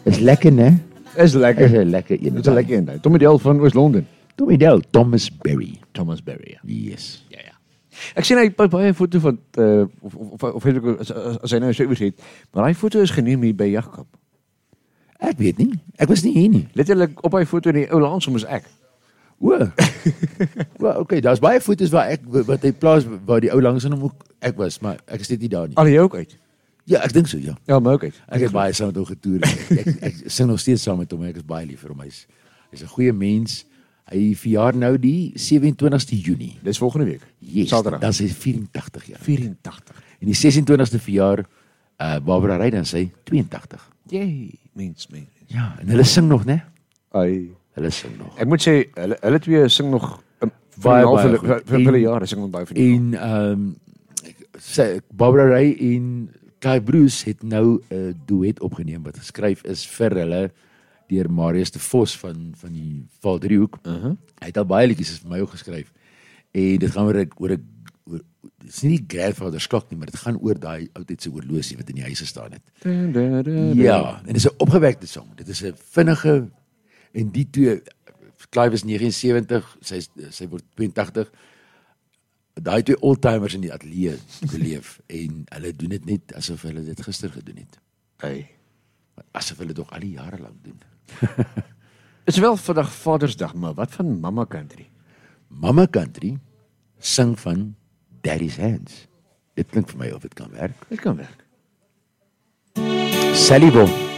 Is lekker, né? Is lekker. Is 'n lekker een. Dit is 'n lekker een. Tommy Dale van Oos-London. Tommy Dale, Thomas Berry. Thomas Berry, ja. Yes. Ja. Ek sien hy het baie foto van of weet ek as hy nou so iets het, maar hy foto is geneem hier by Jagkamp. Ek weet nie. Ek was nie hier nie. Letterlik op hy foto in die ou landsom is ek. O. Wel, okay, daar's baie foto's wat hy plaas waar die ou langs aan hom ook ek was, maar ek is net nie daar nie. Al jy ook uit? Ja, ek dink so, ja. Ja, maar ook uit. Ek het baie saam met hom getoer. Ek sing nog steeds saam met hom. Ek is baie lief vir hom. Hy's 'n goeie mens. Hy verjaar nou die 27ste Junie. Dis volgende week. Yes, Saterdag. dan is hy 84 jaar. 84. En die 26ste verjaar Barbara Rey dan sy 82. Jee, mens. Ja, en hulle sing nog, né? Ai. Hulle sing nog. Ek moet sê hulle twee sing nog Baie vir hulle jare sing nog baie van die. En Barbara Rey en Clive Bruce het nou 'n duet opgeneem wat geskryf is vir hulle deur Marius de Vos van die Valdriehoek. Hy het al baie liedjies vir my ook geskryf. En dit gaan oor dit is nie die Grandfather's Clock nie, maar dit gaan oor daai ou tyd se oorlosie wat in die huise staan het. Ja, en dit is 'n opgewekte song. Dit is 'n vinnige en die twee Clive is 79, sy word 82. Daai twee oldtimers in die ateljee beleef en hulle doen dit net asof hulle dit gister gedoen het. Hey. Asof hulle dit al die jare lank doen. Is wel vandag Vadersdag, maar wat van Mama Country? Mama Country sing van Daddy's Hands. Dit klink vir my of dit kan werk. Dit kan werk. Sally Bon.